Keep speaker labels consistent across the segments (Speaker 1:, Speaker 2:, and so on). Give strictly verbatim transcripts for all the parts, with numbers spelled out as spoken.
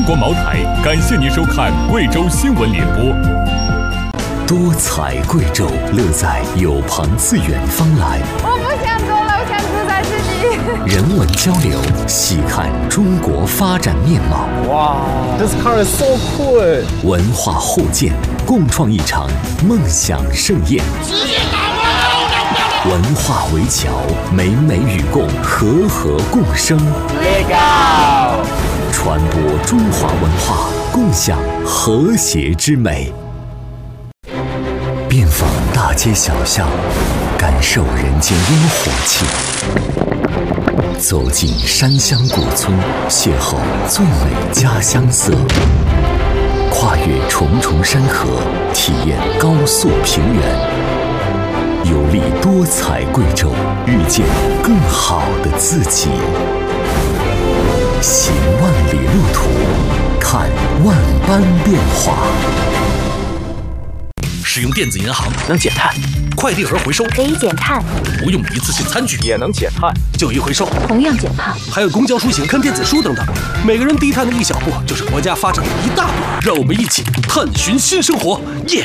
Speaker 1: 国茅台感谢您收看贵州新闻联播。
Speaker 2: 多彩贵州，乐在有朋自远方来。
Speaker 3: 我不想做了，我想自在自己。
Speaker 2: 人文交流，细看中国发展面貌。
Speaker 4: 哇 ，This car is so cool！
Speaker 2: 文化互鉴，共创一场梦想盛宴。文化围桥，美美与共，和和共生。
Speaker 4: Legal！
Speaker 2: 传播中华文化，共享和谐之美。遍访大街小巷，感受人间烟火气；走进山乡古村，邂逅最美家乡色；跨越重重山河，体验高速平原。游历多彩贵州，遇见更好的自己。行万里路途，看万般变化。
Speaker 5: 使用电子银行
Speaker 4: 能减碳，
Speaker 5: 快递盒回收
Speaker 6: 可以减碳，
Speaker 5: 不用一次性餐具
Speaker 4: 也能减碳，
Speaker 5: 旧衣回收
Speaker 6: 同样减碳，
Speaker 5: 还有公交出行、看电子书等等，每个人低碳的一小步，就是国家发展的一大步。让我们一起探寻新生活，耶！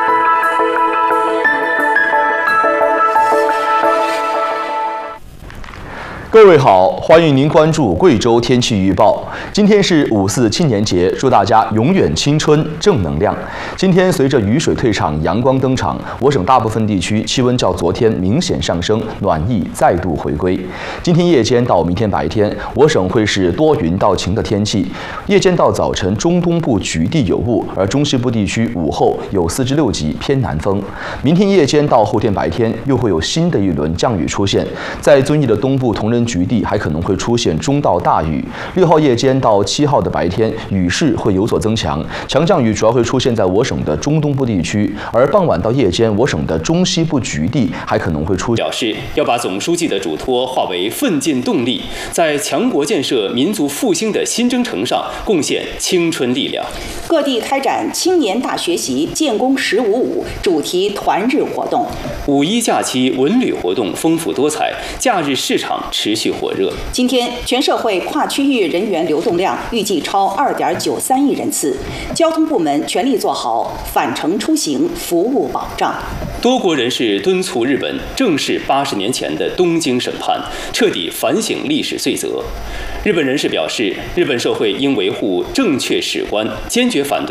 Speaker 7: 各位好，欢迎您关注贵州天气预报。今天是五四青年节，祝大家永远青春正能量。今天随着雨水退场，阳光登场，我省大部分地区气温较昨天明显上升，暖意再度回归。今天夜间到明天白天，我省会是多云到晴的天气。夜间到早晨，中东部局地有雾，而中西部地区午后有四至六级偏南风。明天夜间到后天白天，又会有新的一轮降雨出现，在遵义的东部同仁局地还可能会出现中到大雨。六号夜间到七号的白天，雨势会有所增强，强降雨主要会出现在我省的中东部地区，而傍晚到夜间，我省的中西部局地还可能会出现。
Speaker 8: 表示要把总书记的嘱托化为奋进动力，在强国建设、民族复兴的新征程上贡献青春力量。
Speaker 9: 各地开展青年大学习、建功十五五主题团日活动。
Speaker 8: 五一假期文旅活动丰富多彩，假日市场持续火热。
Speaker 9: 今天全社会跨区域人员流动量预计超二点九三亿人次，交通部门全力做好返程出行服务保障。
Speaker 8: 多国人士敦促日本正视八十年前的东京审判，彻底反省历史罪责。日本人士表示，日本社会应维护正确史观，坚决反对